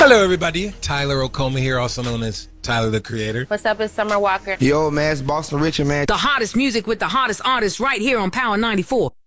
Hello, everybody. Tyler Okoma here, also known as Tyler the Creator. What's up, it's Summer Walker. Yo, man, it's Boston Richard, man. The hottest music with the hottest artists right here on Power 94.